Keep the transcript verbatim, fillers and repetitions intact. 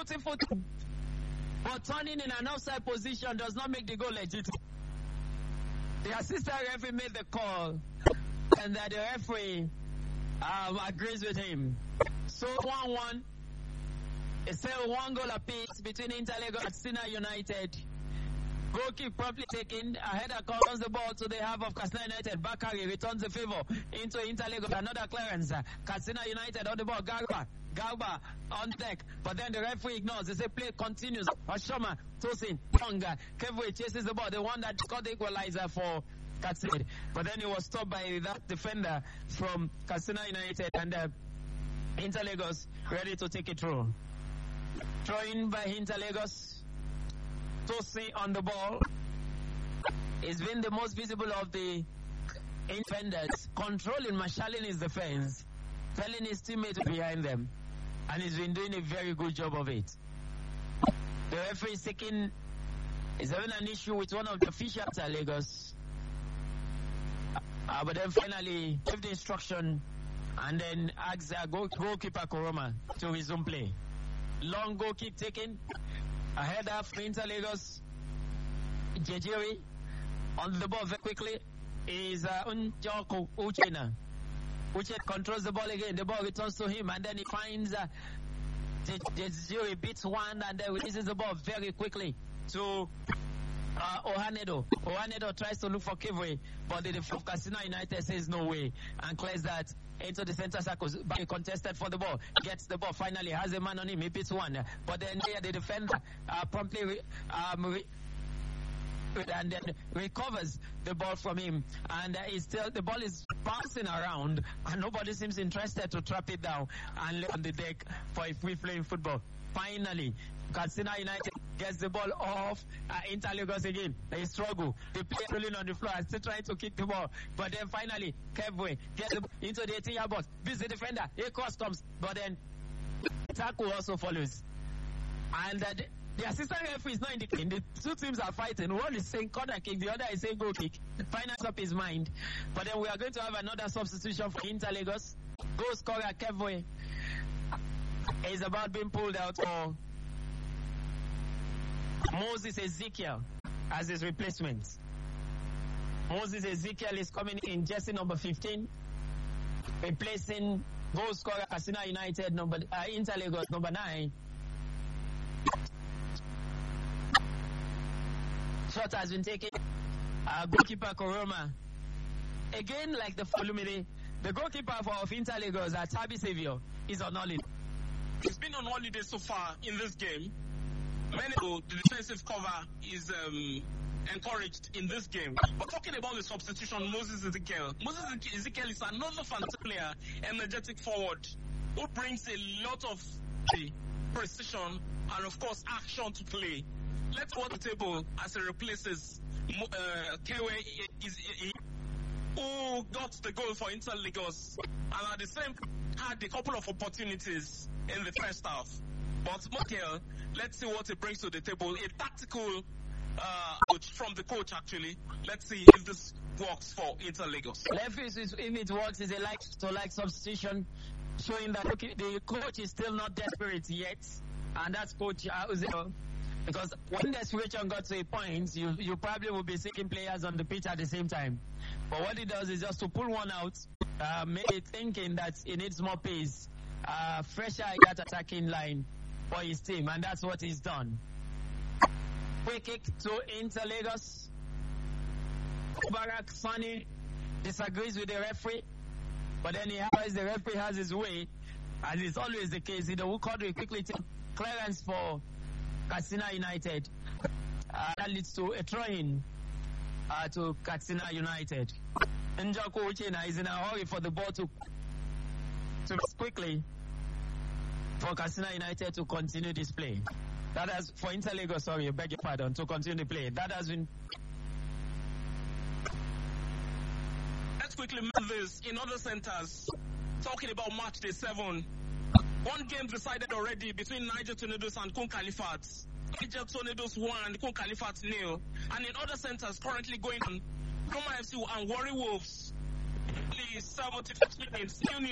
beautiful thing. But turning in an offside position does not make the goal legitimate. The assistant referee made the call, and that the referee um, agrees with him. So one one. It's still one goal apiece between Interlagos and Katsina United. Goal kick promptly taken. A header comes the ball to the half of Katsina United. Bakari returns the favor into Interlagos. Another clearance. Katsina United on the ball. Garba. Garba on deck. But then the referee ignores. They say play continues. Oshoma, Tosin, Tonga. Kevwe chases the ball. The one that got the equalizer for Katsina. But then he was stopped by that defender from Katsina United. And uh, Interlagos ready to take it through. Throwing by Interlagos. Tosin on the ball. He's been the most visible of the defenders, controlling, marshalling his defense, telling his teammates behind them, and he's been doing a very good job of it. The referee is taking, is having an issue with one of the officials at Lagos, uh, but then finally gave the instruction and then asked uh, goal, goalkeeper Koroma to resume play. Long goal kick taken. A header for Interlagos. Jejiri on the ball very quickly is uh, Unjoko Uchena. Uchena controls the ball again. The ball returns to him, and then he finds uh, Jejiri beats one, and then releases the ball very quickly to uh, Ohanedo. Ohanedo tries to look for Kivre, but the defense of Katsina United says no way and clears that into the center circle. But contested for the ball, gets the ball, finally has a man on him, he beats one, but then here the defender uh, promptly re, um, re, and then recovers the ball from him, and uh, it's still, the ball is bouncing around and nobody seems interested to trap it down and lay on the deck for a free playing football. Finally Katsina United gets the ball off uh, Interlagos again. They struggle. The player rolling on the floor and still trying to kick the ball. But then finally, Kevwe gets the ball into the eighteen-yard box. Beats the defender. A cross comes. But then tackle also follows. And uh, the, the assistant referee is not indicating. The two teams are fighting. One is saying corner kick. The other is saying goal kick. Finals up his mind. But then we are going to have another substitution for Interlagos. Goal scorer Kevwe is about being pulled out for Moses Ezekiel as his replacement. Moses Ezekiel is coming in, jersey number fifteen, replacing goal scorer Katsina United number uh, Interlagos number nine. Shot has been taken. Uh, goalkeeper Koroma. Again, like the Folumide, the goalkeeper for of Interlagos, uh, Tabi Savio, is on holiday. He's been on holiday so far in this game. Many the defensive cover is um, encouraged in this game. But talking about the substitution, Moses Ezekiel. Moses Ezekiel is another fantastic player, energetic forward, who brings a lot of precision and, of course, action to play. Let's watch the table as he replaces uh, Kewe, is, is, who got the goal for Interlagos, and at the same time had a couple of opportunities in the first half. But Michael, let's see what he brings to the table. A tactical uh, coach from the coach, actually. Let's see if this works for Interlagos. If it works, it's a like to like substitution, showing that okay, the coach is still not desperate yet, and that's coach uh, Uzeo. Because when desperation got to a point, you you probably will be seeking players on the pitch at the same time. But what he does is just to pull one out, uh, maybe thinking that he needs more pace, uh, fresher in that attacking line for his team, and that's what he's done. Quick kick to Interlagos. Mubarak Sani disagrees with the referee, but then he has the referee has his way, as is always the case. The Wukodri quickly take clearance for Katsina United. Uh, that leads to a throw-in uh, to Katsina United. Njoko Uchena is in a hurry for the ball to to quickly for Katsina United to continue this play. That has for Interlagos, sorry, I beg your pardon, to continue the play. That has been. Let's quickly move this in other centers. Talking about match day seven. One game decided already between Niger Tornadoes and Kun Kalifat. Niger Tornadoes won, Kun Kalifat nil. And in other centers currently going on, Roma F C and Warri Wolves. The seventy-fifth minutes.